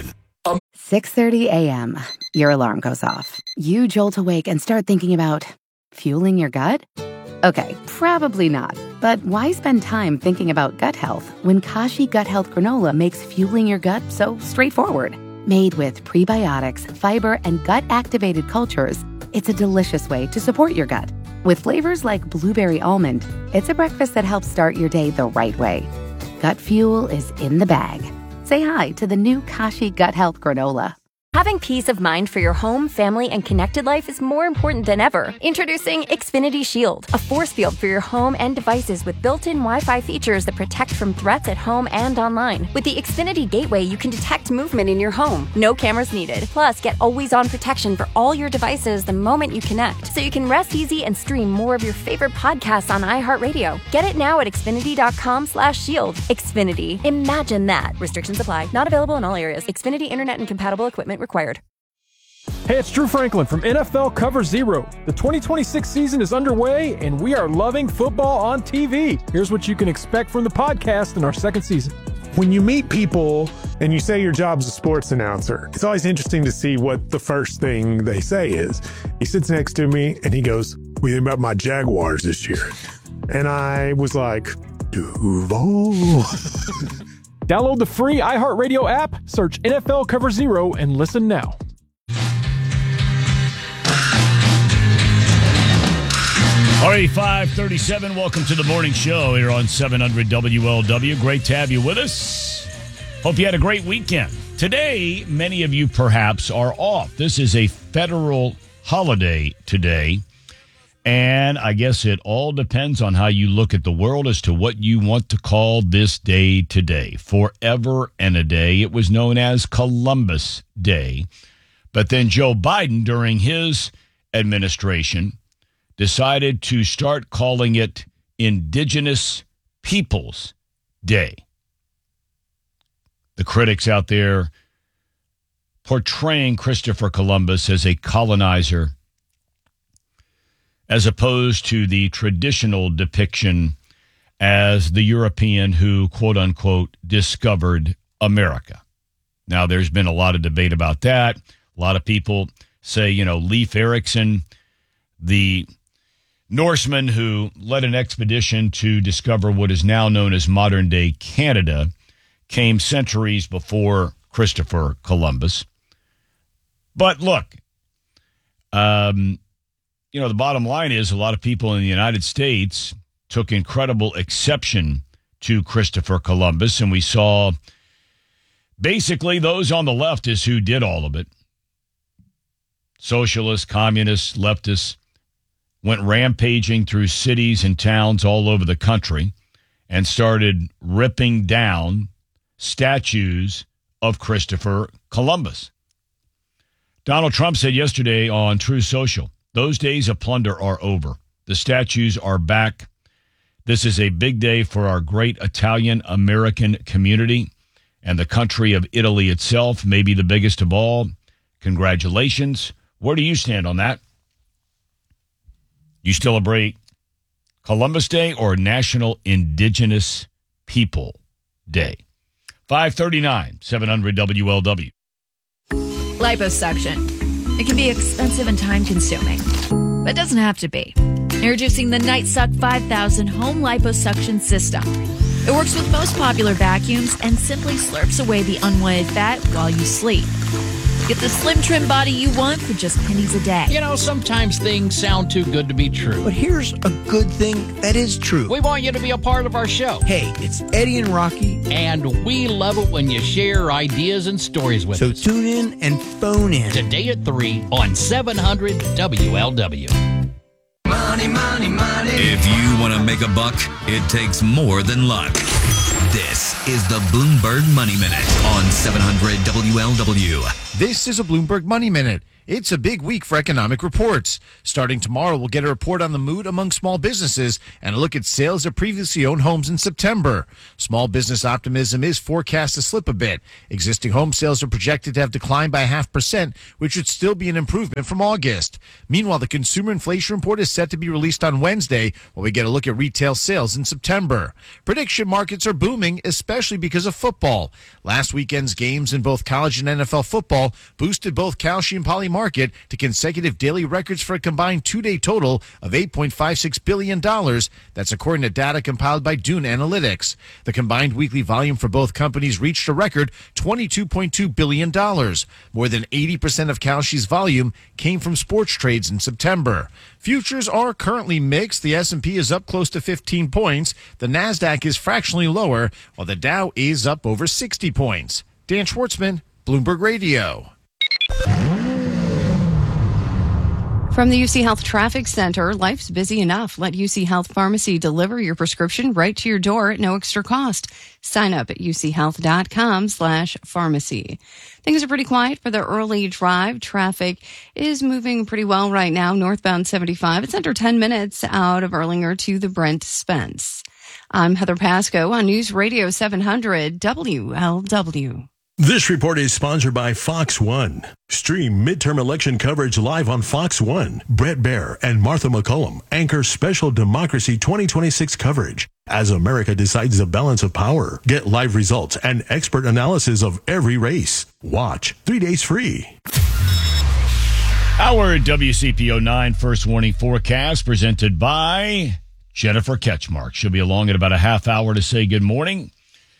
six thirty a.m. Your alarm goes off. You jolt awake and start thinking about fueling your gut? Okay, probably not. But why spend time thinking about gut health when Kashi Gut Health Granola makes fueling your gut so straightforward? Made with prebiotics, fiber, and gut-activated cultures, it's a delicious way to support your gut. With flavors like blueberry almond, it's a breakfast that helps start your day the right way. Gut fuel is in the bag. Say hi to the new Kashi Gut Health Granola. Having peace of mind for your home, family, and connected life is more important than ever. Introducing Xfinity Shield, a force field for your home and devices with built-in Wi-Fi features that protect from threats at home and online. With the Xfinity Gateway, you can detect movement in your home. No cameras needed. Plus, get always-on protection for all your devices the moment you connect, so you can rest easy and stream more of your favorite podcasts on iHeartRadio. Get it now at Xfinity.com slash shield. Xfinity. Imagine that. Restrictions apply. Not available in all areas. Xfinity Internet and compatible equipment required. Hey, it's Drew Franklin from N F L Cover Zero. The twenty twenty-six season is underway, and we are loving football on T V. Here's what you can expect from the podcast in our second season. When you meet people and you say your job's a sports announcer, it's always interesting to see what the first thing they say is. He sits next to me and he goes, "What do you think about my Jaguars this year?" And I was like, Duval. Download the free iHeartRadio app, search N F L Cover Zero, and listen now. All right, five thirty-seven. Welcome to the morning show here on seven hundred W L W. Great to have you with us. Hope you had a great weekend. Today, many of you perhaps are off. This is a federal holiday today, and I guess it all depends on how you look at the world as to what you want to call this day today. Forever and a day, it was known as Columbus Day. But then Joe Biden, during his administration, decided to start calling it Indigenous Peoples Day. The critics out there portraying Christopher Columbus as a colonizer as opposed to the traditional depiction as the European who, quote unquote, discovered America. Now, there's been a lot of debate about that. A lot of people say, you know, Leif Erikson, the Norseman who led an expedition to discover what is now known as modern-day Canada, came centuries before Christopher Columbus. But look, um, you know, the bottom line is a lot of people in the United States took incredible exception to Christopher Columbus, and we saw basically those on the left is who did all of it. Socialists, communists, leftists went rampaging through cities and towns all over the country and started ripping down statues of Christopher Columbus. Donald Trump said yesterday on True Social, those days of plunder are over. The statues are back. This is a big day for our great Italian-American community and the country of Italy itself, maybe the biggest of all. Congratulations. Where do you stand on that? You celebrate Columbus Day or National Indigenous People Day? five thirty-nine, seven hundred W L W. Liposuction. It can be expensive and time-consuming, but it doesn't have to be. Introducing the NightSuck five thousand Home Liposuction System. It works with most popular vacuums and simply slurps away the unwanted fat while you sleep. Get the slim trim body you want for just pennies a day. You know, sometimes things sound too good to be true. But here's a good thing that is true. We want you to be a part of our show. Hey, it's Eddie and Rocky. And we love it when you share ideas and stories with so us. So tune in and phone in. Today at three on seven hundred W L W. Money, money, money. If you want to make a buck, it takes more than luck. This is the Bloomberg Money Minute on seven hundred W L W. This is a Bloomberg Money Minute. It's a big week for economic reports. Starting tomorrow, we'll get a report on the mood among small businesses and a look at sales of previously owned homes in September. Small business optimism is forecast to slip a bit. Existing home sales are projected to have declined by a half percent, which would still be an improvement from August. Meanwhile, the consumer inflation report is set to be released on Wednesday, while we get a look at retail sales in September. Prediction markets are booming, especially because of football. Last weekend's games in both college and N F L football boosted both Kalshi and Poly market to consecutive daily records for a combined two-day total of eight point five six billion dollars. That's according to data compiled by Dune Analytics. The combined weekly volume for both companies reached a record twenty-two point two billion dollars. More than eighty percent of Kalshi's volume came from sports trades in September. Futures are currently mixed. The S and P is up close to fifteen points. The NASDAQ is fractionally lower, while the Dow is up over sixty points. Dan Schwartzman, Bloomberg Radio. From the U C Health Traffic Center, life's busy enough. Let U C Health Pharmacy deliver your prescription right to your door at no extra cost. Sign up at uchealth.com slash pharmacy. Things are pretty quiet for the early drive. Traffic is moving pretty well right now. Northbound seventy-five. It's under ten minutes out of Erlanger to the Brent Spence. I'm Heather Pasco on News Radio seven hundred W L W. This report is sponsored by Fox One. Stream midterm election coverage live on Fox One. Brett Baer and Martha McCollum anchor Special Democracy twenty twenty-six coverage as America decides the balance of power. Get live results and expert analysis of every race. Watch three days free. Our W C P O nine First Warning Forecast presented by Jennifer Ketchmark. She'll be along in about a half hour to say good morning.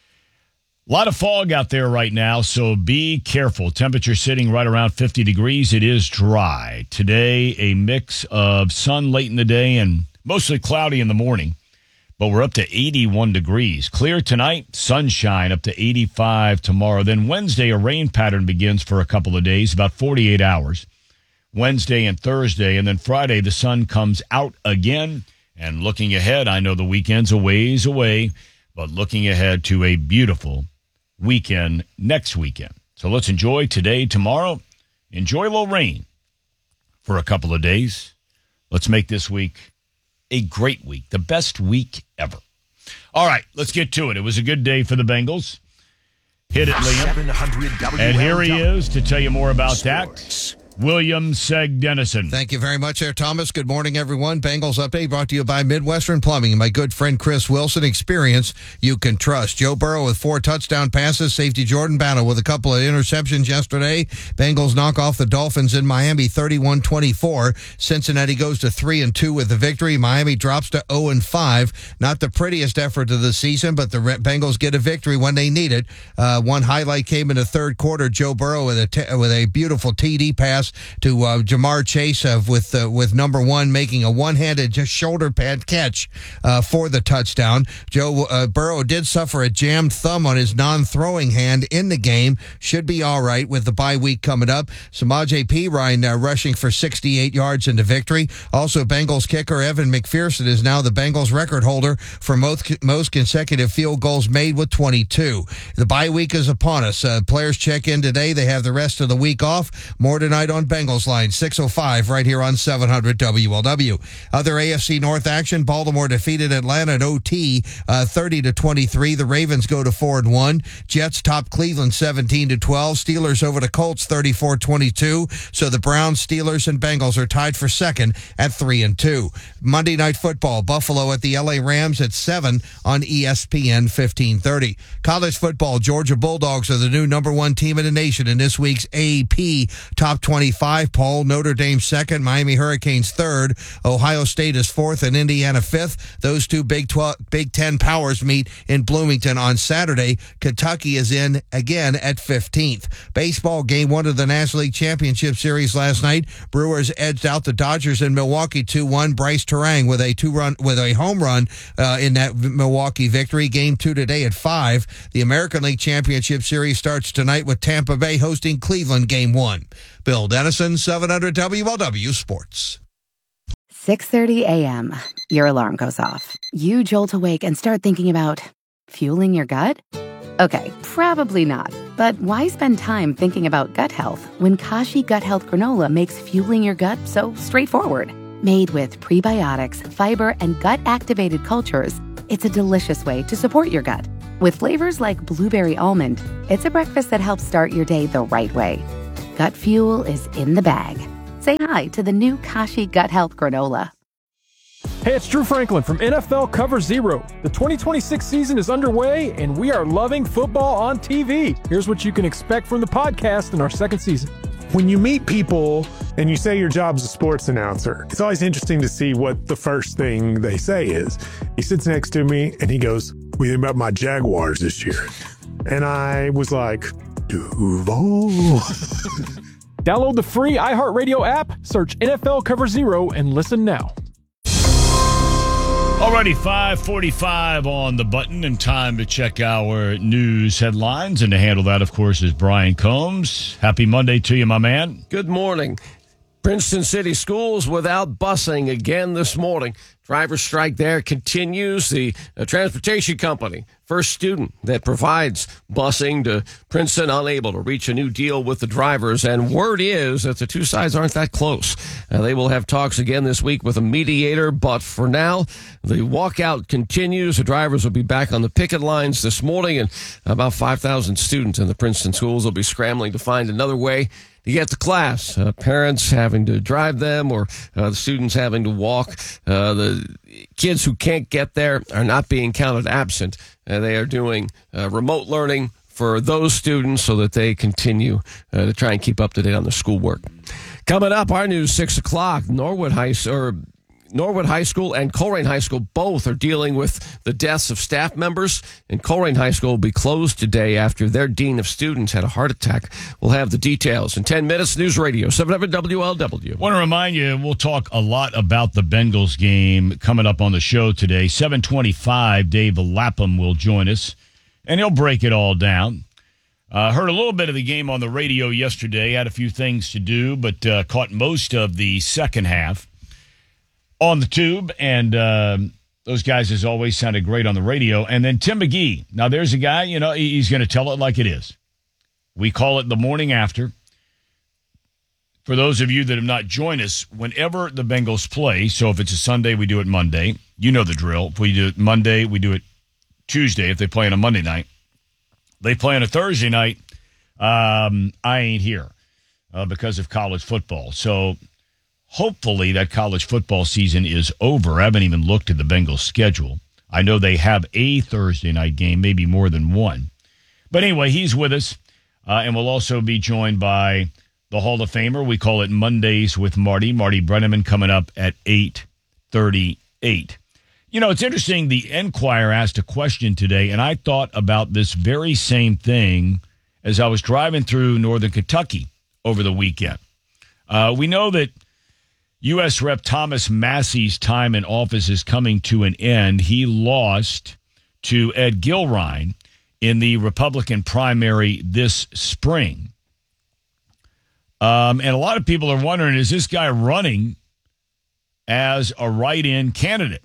A lot of fog out there right now, so be careful. Temperature sitting right around fifty degrees. It is dry. Today, a mix of sun late in the day and mostly cloudy in the morning, but we're up to eighty-one degrees. Clear tonight, sunshine up to eighty-five tomorrow. Then Wednesday, a rain pattern begins for a couple of days, about forty-eight hours. Wednesday and Thursday, and then Friday, the sun comes out again. And looking ahead, I know the weekend's a ways away, but looking ahead to a beautiful weekend next weekend. So let's enjoy today, tomorrow. Enjoy a little rain for a couple of days. Let's make this week a great week, the best week ever. All right, let's get to it. It was a good day for the Bengals. Hit it, Liam. And here he is to tell you more about that. William Seg Dennison. Thank you very much there, Thomas. Good morning, everyone. Bengals Update brought to you by Midwestern Plumbing and my good friend Chris Wilson. Experience you can trust. Joe Burrow with four touchdown passes. Safety Jordan Battle with a couple of interceptions yesterday. Bengals knock off the Dolphins in Miami thirty-one twenty-four. Cincinnati goes to three and two with the victory. Miami drops to oh and five. Not the prettiest effort of the season, but the Bengals get a victory when they need it. Uh, one highlight came in the third quarter. Joe Burrow with a, t- with a beautiful T D pass to uh, Jamar Chase uh, with uh, with number one making a one-handed just shoulder pad catch uh, for the touchdown. Joe uh, Burrow did suffer a jammed thumb on his non-throwing hand in the game. Should be all right with the bye week coming up. Samaje Perine uh, rushing for sixty-eight yards into victory. Also, Bengals kicker Evan McPherson is now the Bengals record holder for most, most consecutive field goals made with twenty-two. The bye week is upon us. Uh, players check in today. They have the rest of the week off. More tonight on Bengals Line, six oh five right here on seven hundred W L W. Other A F C North action, Baltimore defeated Atlanta in O T uh, thirty to twenty-three. The Ravens go to four and one. Jets top Cleveland seventeen to twelve. Steelers over the Colts thirty-four twenty-two. So the Browns, Steelers, and Bengals are tied for second at three and two. Monday Night Football, Buffalo at the L A Rams at seven on E S P N fifteen thirty. College football, Georgia Bulldogs are the new number one team in the nation in this week's A P Top twenty-five poll. Notre Dame second, Miami Hurricanes third, Ohio State is fourth, and Indiana fifth. Those two Big twelve, Big Ten powers meet in Bloomington on Saturday. Kentucky is in again at fifteenth. Baseball, game one of the National League Championship Series last night. Brewers edged out the Dodgers in Milwaukee two one. Bryce Terang with a two-run with a home run uh, in that Milwaukee victory. Game two today at five. The American League Championship Series starts tonight with Tampa Bay hosting Cleveland game one. Bill Dennison, seven hundred W L W Sports. six thirty a.m. Your alarm goes off. You jolt awake and start thinking about fueling your gut? Okay, probably not. But why spend time thinking about gut health when Kashi Gut Health Granola makes fueling your gut so straightforward? Made with prebiotics, fiber, and gut-activated cultures, it's a delicious way to support your gut. With flavors like blueberry almond, it's a breakfast that helps start your day the right way. Gut fuel is in the bag. Say hi to the new Kashi Gut Health Granola. Hey, it's Drew Franklin from N F L Cover Zero. The twenty twenty-six season is underway, and we are loving football on T V. Here's what you can expect from the podcast in our second season. When you meet people and you say your job's a sports announcer, it's always interesting to see what the first thing they say is. He sits next to me and he goes, "What do you think about my Jaguars this year?" And I was like, Duval. Download the free iHeartRadio app, search N F L Cover Zero, and listen now. Alrighty, five forty-five on the button, and time to check our news headlines. And to handle that, of course, is Brian Combs. Happy Monday to you, my man. Good morning. Princeton City Schools without busing again this morning. Driver strike there continues. The uh, transportation company, First Student, that provides busing to Princeton, unable to reach a new deal with the drivers. And word is that the two sides aren't that close. Uh, they will have talks again this week with a mediator. But for now, the walkout continues. The drivers will be back on the picket lines this morning. And about five thousand students in the Princeton schools will be scrambling to find another way to get to class. Uh, parents having to drive them, or uh, the students having to walk. Uh, the kids who can't get there are not being counted absent. Uh, they are doing uh, remote learning for those students so that they continue uh, to try and keep up to date on their schoolwork. Coming up, our news, six o'clock, Norwood High, or Norwood High School and Colerain High School both are dealing with the deaths of staff members, and Colerain High School will be closed today after their dean of students had a heart attack. We'll have the details in ten minutes. News Radio, seven hundred W L W. Want to remind you, we'll talk a lot about the Bengals game coming up on the show today. seven twenty-five, Dave Lapham will join us, and he'll break it all down. Uh, heard a little bit of the game on the radio yesterday, had a few things to do, but uh, caught most of the second half on the tube, and uh, those guys, as always, sounded great on the radio. And then Tim McGee. Now, there's a guy, you know, he's going to tell it like it is. We call it the morning after. For those of you that have not joined us, whenever the Bengals play, so if it's a Sunday, we do it Monday. You know the drill. If we do it Monday, we do it Tuesday if they play on a Monday night. They play on a Thursday night. Um, I ain't here uh, because of college football. So hopefully that college football season is over. I haven't even looked at the Bengals schedule. I know they have a Thursday night game, maybe more than one. But anyway, he's with us, uh, and we'll also be joined by the Hall of Famer. We call it Mondays with Marty. Marty Brennaman coming up at eight thirty-eight. You know, it's interesting. The Enquirer asked a question today, and I thought about this very same thing as I was driving through northern Kentucky over the weekend. Uh, we know that U S Rep Thomas Massey's time in office is coming to an end. He lost to Ed Gilrine in the Republican primary this spring. Um, and a lot of people are wondering, is this guy running as a write-in candidate?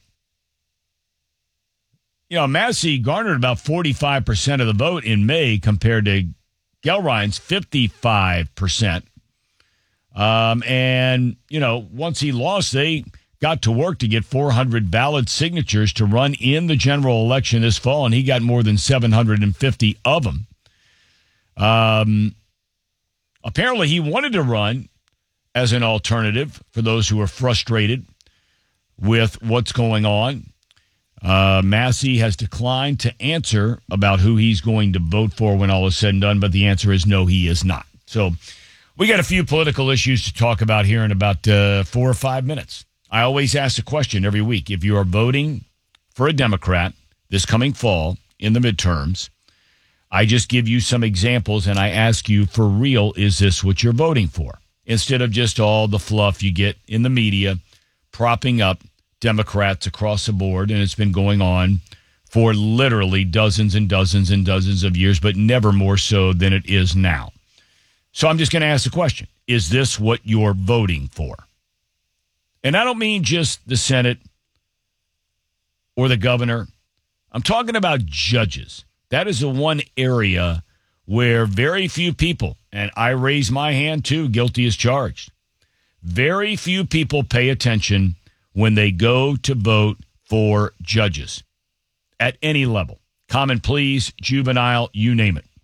You know, Massey garnered about forty-five percent of the vote in May compared to Gilrine's fifty-five percent. Um, and, you know, once he lost, they got to work to get four hundred ballot signatures to run in the general election this fall, and he got more than seven hundred fifty of them. Um, apparently, he wanted to run as an alternative for those who are frustrated with what's going on. Uh, Massey has declined to answer about who he's going to vote for when all is said and done, but the answer is no, he is not. So we got a few political issues to talk about here in about uh, four or five minutes. I always ask the question every week. If you are voting for a Democrat this coming fall in the midterms, I just give you some examples and I ask you, for real, is this what you're voting for? Instead of just all the fluff you get in the media propping up Democrats across the board, and it's been going on for literally dozens and dozens and dozens of years, but never more so than it is now. So I'm just going to ask the question, is this what you're voting for? And I don't mean just the Senate or the governor. I'm talking about judges. That is the one area where very few people, and I raise my hand too, guilty as charged, very few people pay attention when they go to vote for judges at any level. Common pleas, juvenile, you name it.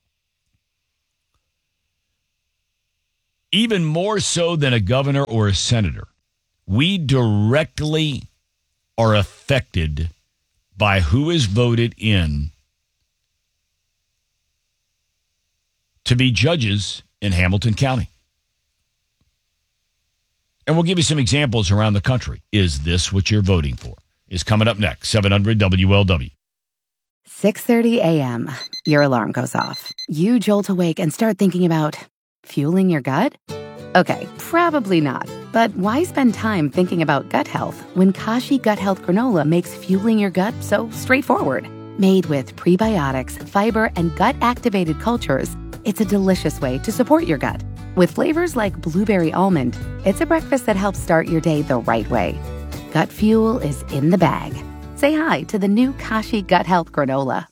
Even more so than a governor or a senator, we directly are affected by who is voted in to be judges in Hamilton County. And we'll give you some examples around the country. Is this what you're voting for? Is coming up next, seven hundred W L W. six thirty a.m. Your alarm goes off. You jolt awake and start thinking about fueling your gut? Okay, probably not. But why spend time thinking about gut health when Kashi Gut Health Granola makes fueling your gut so straightforward? Made with prebiotics, fiber, and gut-activated cultures, it's a delicious way to support your gut. With flavors like blueberry almond, it's a breakfast that helps start your day the right way. Gut Fuel is in the bag. Say hi to the new Kashi Gut Health Granola.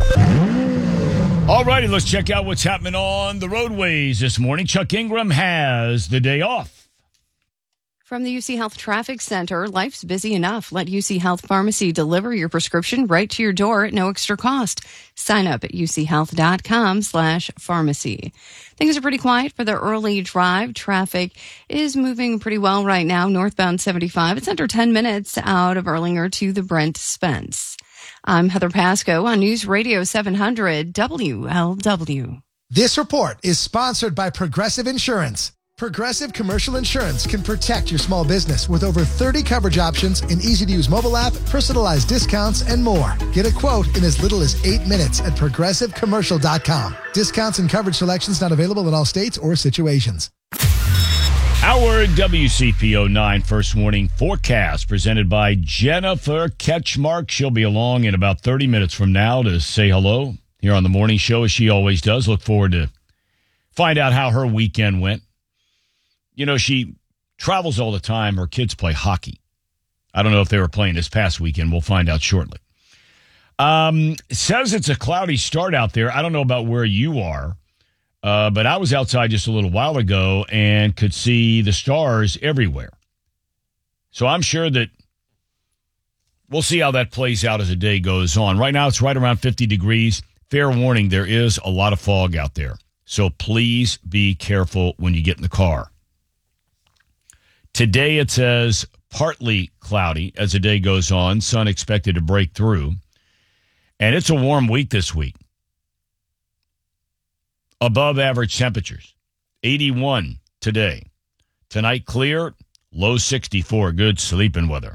All righty, let's check out what's happening on the roadways this morning. Chuck Ingram has the day off. From the U C Health Traffic Center, life's busy enough. Let U C Health Pharmacy deliver your prescription right to your door at no extra cost. Sign up at uchealth.com slash pharmacy. Things are pretty quiet for the early drive. Traffic is moving pretty well right now. Northbound seventy-five. It's under ten minutes out of Erlanger to the Brent Spence. I'm Heather Pasco on News Radio seven hundred W L W. This report is sponsored by Progressive Insurance. Progressive Commercial Insurance can protect your small business with over thirty coverage options, an easy-to-use mobile app, personalized discounts, and more. Get a quote in as little as eight minutes at progressive commercial dot com. Discounts and coverage selections not available in all states or situations. Our W C P O nine First Warning Forecast presented by Jennifer Ketchmark. She'll be along in about thirty minutes from now to say hello here on the morning show, as she always does. Look forward to find out how her weekend went. You know, she travels all the time. Her kids play hockey. I don't know if they were playing this past weekend. We'll find out shortly. Um, says it's a cloudy start out there. I don't know about where you are, uh, but I was outside just a little while ago and could see the stars everywhere. So I'm sure that we'll see how that plays out as the day goes on. Right now, it's right around fifty degrees. Fair warning, there is a lot of fog out there. So please be careful when you get in the car. Today it says partly cloudy as the day goes on. Sun expected to break through. And it's a warm week this week. Above average temperatures. eighty-one today. Tonight clear. Low sixty-four. Good sleeping weather.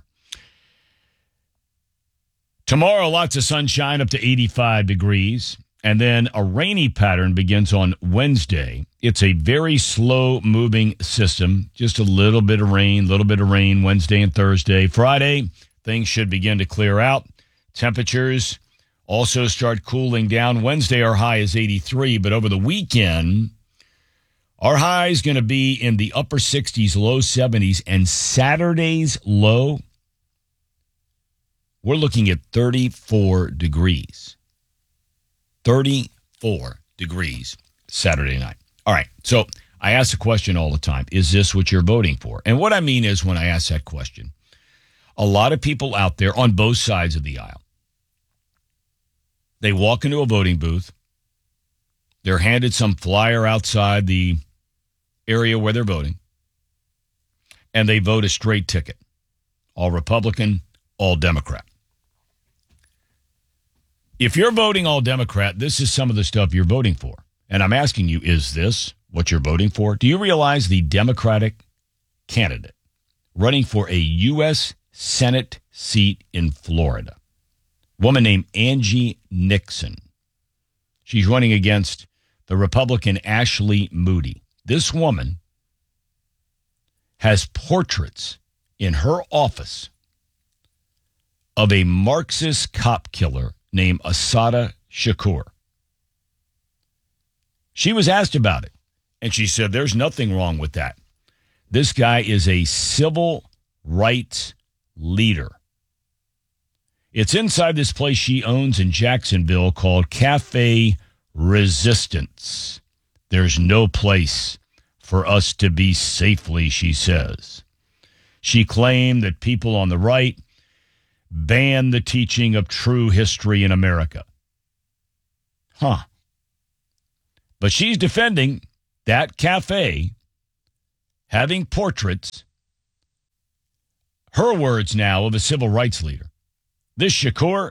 Tomorrow lots of sunshine up to eighty-five degrees. And then a rainy pattern begins on Wednesday. It's a very slow-moving system. Just a little bit of rain, little bit of rain Wednesday and Thursday. Friday, things should begin to clear out. Temperatures also start cooling down. Wednesday, our high is eighty-three, but over the weekend, our high is going to be in the upper sixties, low seventies, and Saturday's low, we're looking at thirty-four degrees. thirty-four degrees Saturday night. All right, so I ask the question all the time, is this what you're voting for? And what I mean is when I ask that question, a lot of people out there on both sides of the aisle, they walk into a voting booth, they're handed some flyer outside the area where they're voting, and they vote a straight ticket, all Republican, all Democrat. If you're voting all Democrat, this is some of the stuff you're voting for. And I'm asking you, is this what you're voting for? Do you realize the Democratic candidate running for a U S Senate seat in Florida, a woman named Angie Nixon, she's running against the Republican Ashley Moody. This woman has portraits in her office of a Marxist cop killer named Assata Shakur. She was asked about it, and she said there's nothing wrong with that. This guy is a civil rights leader. It's inside this place she owns in Jacksonville called Cafe Resistance. There's no place for us to be safely, she says. She claimed that people on the right ban the teaching of true history in America. Huh. But she's defending that cafe having portraits, her words now, of a civil rights leader. This Shakur,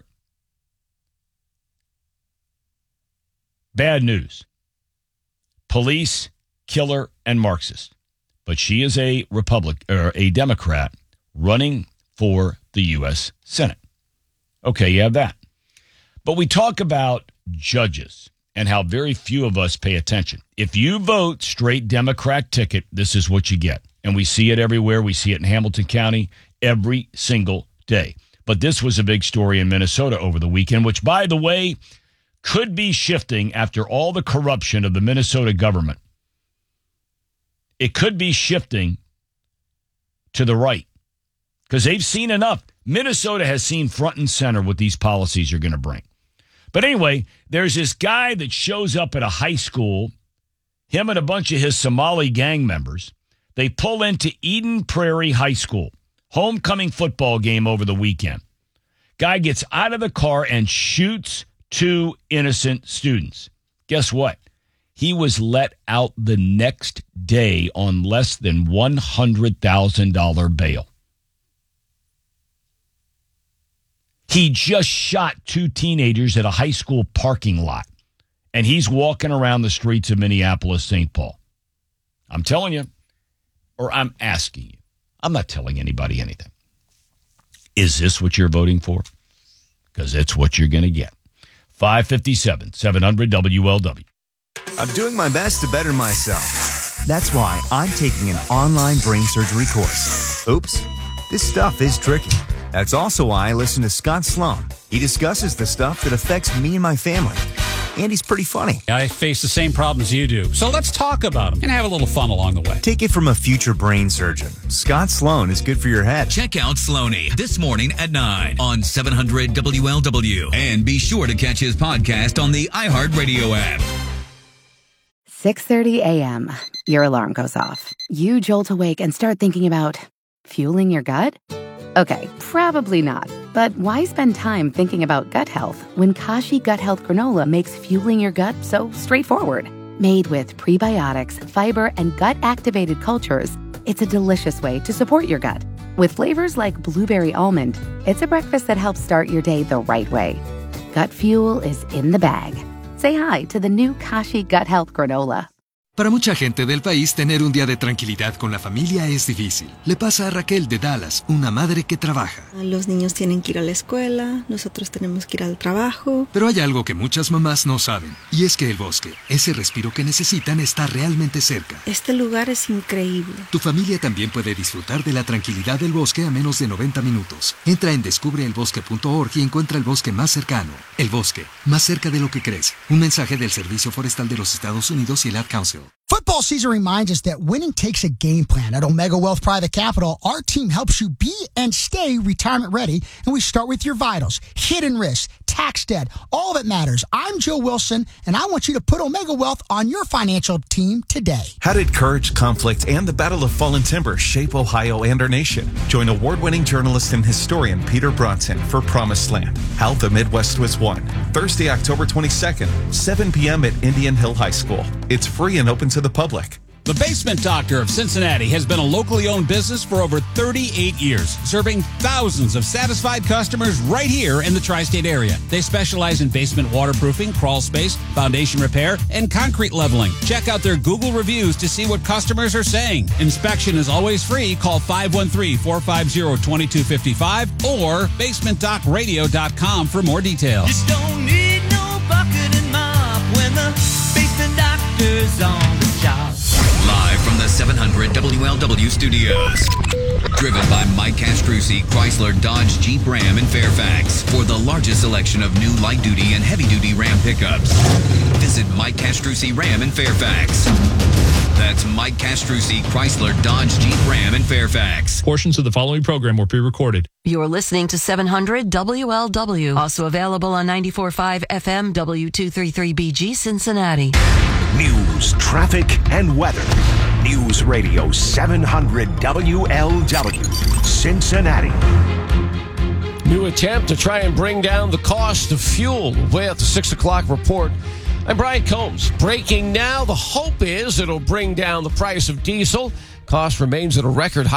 bad news. Police, killer, and Marxist. But she is a Republic or a Democrat running for the U S Senate. Okay, you have that. But we talk about judges and how very few of us pay attention. If you vote straight Democrat ticket, this is what you get. And we see it everywhere. We see it in Hamilton County every single day. But this was a big story in Minnesota over the weekend, which, by the way, could be shifting after all the corruption of the Minnesota government. it could be shifting to the right because they've seen enough. Minnesota has seen front and center what these policies are going to bring. But anyway, there's this guy that shows up at a high school, him and a bunch of his Somali gang members. They pull into Eden Prairie High School, homecoming football game over the weekend. Guy gets out of the car and shoots two innocent students. Guess what? He was let out the next day on less than one hundred thousand dollars bail. He just shot two teenagers at a high school parking lot, and he's walking around the streets of Minneapolis, Saint Paul. I'm telling you, or I'm asking you. I'm not telling anybody anything. Is this what you're voting for? Because it's what you're going to get. five fifty-seven, seven hundred W L W. I'm doing my best to better myself. That's why I'm taking an online brain surgery course. Oops, this stuff is tricky. That's also why I listen to Scott Sloan. He discusses the stuff that affects me and my family. And he's pretty funny. I face the same problems you do. So let's talk about them and have a little fun along the way. Take it from a future brain surgeon. Scott Sloan is good for your head. Check out Sloaney this morning at nine on seven hundred W L W. And be sure to catch his podcast on the iHeartRadio app. six thirty a.m. Your alarm goes off. You jolt awake and start thinking about fueling your gut? Okay, probably not. But why spend time thinking about gut health when Kashi Gut Health Granola makes fueling your gut so straightforward? Made with prebiotics, fiber, and gut-activated cultures, it's a delicious way to support your gut. With flavors like blueberry almond, it's a breakfast that helps start your day the right way. Gut fuel is in the bag. Say hi to the new Kashi Gut Health Granola. Para mucha gente del país, tener un día de tranquilidad con la familia es difícil. Le pasa a Raquel de Dallas, una madre que trabaja. Los niños tienen que ir a la escuela, nosotros tenemos que ir al trabajo. Pero hay algo que muchas mamás no saben, y es que el bosque, ese respiro que necesitan, está realmente cerca. Este lugar es increíble. Tu familia también puede disfrutar de la tranquilidad del bosque a menos de noventa minutos. Entra en descubre el bosque punto org y encuentra el bosque más cercano. El bosque, más cerca de lo que crees. Un mensaje del Servicio Forestal de los Estados Unidos y el Ad Council. Football season reminds us that winning takes a game plan. At Omega Wealth Private Capital, our team helps you be and stay retirement ready, and we start with your vitals, hidden risks, tax debt, all that matters. I'm Joe Wilson, and I want you to put Omega Wealth on your financial team today. How did courage, conflict, and the Battle of Fallen Timber shape Ohio and our nation? Join award-winning journalist and historian Peter Bronson for Promised Land, How the Midwest Was Won, Thursday, October twenty-second, seven p.m. at Indian Hill High School. It's free and open to the public. The Basement Doctor of Cincinnati has been a locally owned business for over thirty-eight years, serving thousands of satisfied customers right here in the tri-state area. They specialize in basement waterproofing, crawl space, foundation repair, and concrete leveling. Check out their Google reviews to see what customers are saying. Inspection is always free. Call five one three, four five zero, two two five five or basement doc radio dot com for more details. You don't need no bucket and mop when the Basement Doctor's on the job. Live from the seven hundred W L W studios. Driven by Mike Castrucci, Chrysler, Dodge, Jeep, Ram in Fairfax. For the largest selection of new light-duty and heavy-duty Ram pickups. Visit Mike Castrucci Ram in Fairfax. That's Mike Castrucci, Chrysler, Dodge, Jeep, Ram in Fairfax. Portions of the following program were pre-recorded. You're listening to seven hundred W L W. Also available on ninety-four point five F M W two thirty-three B G Cincinnati. News, traffic, and weather. News Radio seven hundred W L W, Cincinnati. New attempt to try and bring down the cost of fuel. Way at the six o'clock report. I'm Brian Combs. Breaking now. The hope is it'll bring down the price of diesel. Cost remains at a record high.